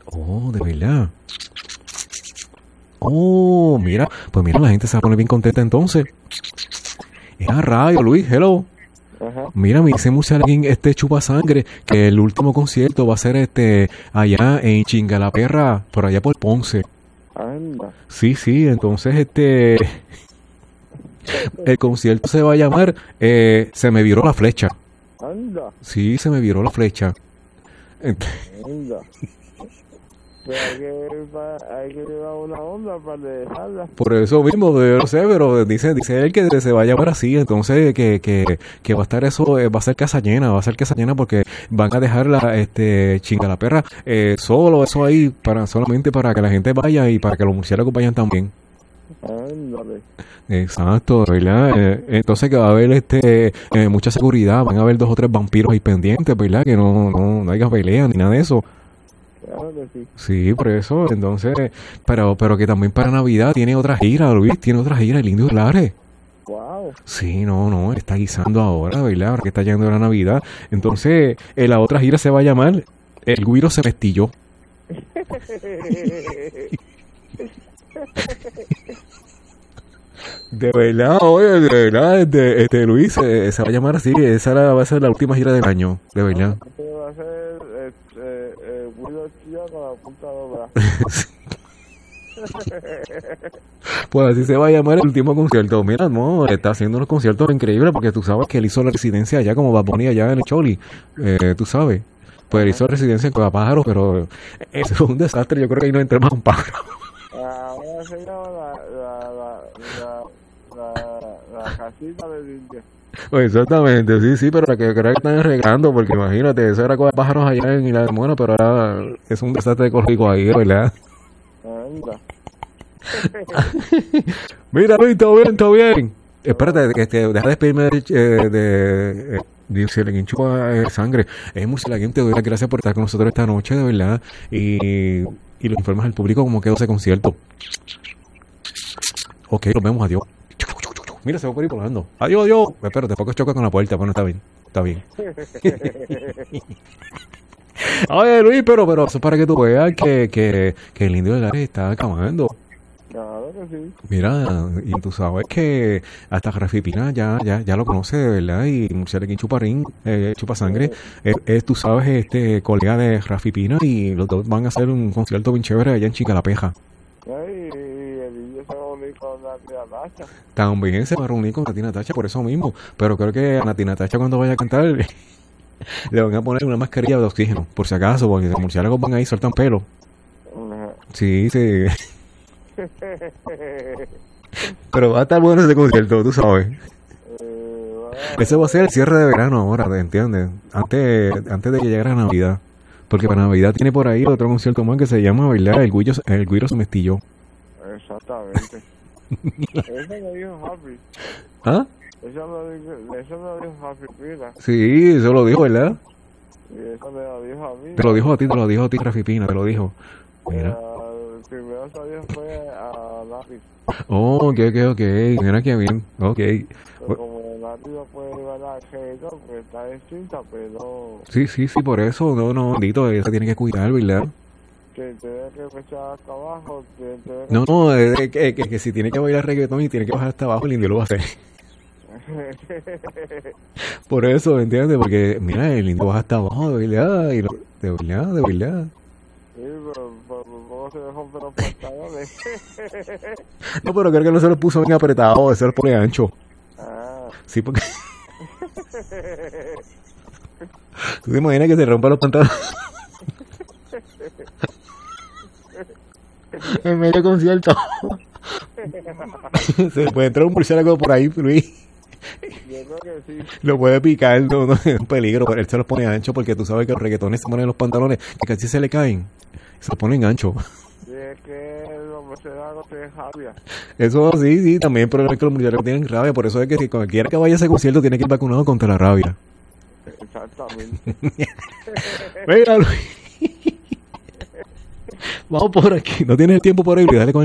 Oh, de verdad. Oh, mira, pues mira, la gente se va a poner bien contenta entonces. Era rayo, Luis, hello. Ajá. Mira, me dice Murcielaguín, chupa sangre, que el último concierto va a ser allá en Chingalaperra, por allá por Ponce. Anda. Sí, entonces el concierto se va a llamar Se me viró la flecha. Anda. Sí, se me viró la flecha. Anda. Pero hay que llevar una onda para dejarla. Por eso mismo, yo no sé, pero dice él que se va a llamar así, entonces que va a estar eso, va a ser casa llena porque van a dejar Chingalaperra solo, eso ahí, solamente para que la gente vaya y para que los murciélagos vayan también. Ándale. Exacto, ¿verdad? Entonces que va a haber mucha seguridad, van a haber 2 o 3 vampiros ahí pendientes, ¿verdad? Que no haya pelea ni nada de eso. Claro que sí. Sí, por eso, entonces, pero que también para Navidad tiene otra gira, Luis, tiene otra gira, el Indio Lares. Wow. Sí, no, está guisando ahora, ¿verdad? Ahora que está llegando la Navidad. Entonces, la otra gira se va a llamar El Güiro se vestilló. De verdad, oye, de verdad, Luis, se va a llamar así, va a ser la última gira del año, de verdad. Va a ser Guido Chía con la punta dobla. Pues así se va a llamar el último concierto. Mira, no, está haciendo unos conciertos increíbles porque tú sabes que él hizo la residencia allá como Bad Bunny allá en el Choli, tú sabes. Pues él hizo residencia en Cuevapájaro, pero eso es un desastre, yo creo que ahí no entra más un pájaro. Ahora se llama la casita del indio. Pues exactamente, sí, pero la que creo que están arreglando, porque imagínate, eso era Cuevapájaros allá en Isla de Mono, pero ahora es un desastre ecológico ahí, ¿verdad? Anda. Mira, Luis, todo bien. Espérate, deja de despedirme de Murcielaguín chupa sangre. Murcielaguín, te doy las gracias por estar con nosotros esta noche, de verdad. Y lo informas al público cómo quedó ese concierto. Ok, nos vemos, adiós. Mira, se va por ahí volando. Adiós. Espérate, poco choca con la puerta, bueno, está bien. Oye, Luis, pero eso es para que tú veas que el Indio de Lares está acabando. Claro que sí. Mira, y tú sabes que hasta Rafi Pina ya lo conoce, de verdad, y Murcielaguín chupa sangre, tú sabes, colega de Rafi Pina, y los dos van a hacer un concierto bien chévere allá en Chingalapeja. Y el indio se va a unir con Nati Natacha. También se va a reunir con Nati Natacha por eso mismo, pero creo que a Nati Natacha cuando vaya a cantar le van a poner una mascarilla de oxígeno, por si acaso, porque los murciélagos van ahí y sueltan pelo. Sí. Pero va a estar bueno ese concierto, tú sabes. Ese va a ser el cierre de verano ahora, ¿entiendes? Antes de que llegue la Navidad. Porque para Navidad tiene por ahí otro concierto más que se llama, ¿verdad? El Güiro se vestilló. Exactamente. Eso lo dijo Happy. ¿Ah? Eso lo dijo Happy Pina. Sí, eso lo dijo, ¿verdad? Y eso me lo dijo a mí. Te lo dijo a ti, Rafi Pina, te lo dijo. Mira. Primero salió fue a Nati. Oh, ok. Mira que bien. Ok. Pero como Nati no puede llevar a Género, porque está extinta, pero... Sí, por eso. No, bendito, ella se tiene que cuidar, ¿verdad? Que tiene que echar hasta abajo. No, que si tiene que bailar reggaetón y tiene que bajar hasta abajo, el indio lo va a hacer. Por eso, ¿entiendes? Porque, mira, el indio baja hasta abajo, de verdad. De verdad. Sí, pero ¿cómo se dejó los pantalones? No, pero creo que no se los puso bien apretado, se los pone ancho. Ah. Sí, porque... ¿Tú te imaginas que se rompan los pantalones? En medio concierto. Se puede entrar un murciélago por ahí, Luis. Yo creo que sí. Lo puede picar, no es un peligro, pero él se los pone ancho porque tú sabes que los reggaetones se ponen los pantalones que casi se le caen. Se los ponen ancho. Y es que los murciélagos tienen rabia. Eso sí, también, pero es que los murciélagos tienen rabia, por eso es que si cualquiera que vaya a ese concierto tiene que ir vacunado contra la rabia. Exactamente. Mira, Luis. Vamos por aquí. No tienes tiempo por ahí, dale con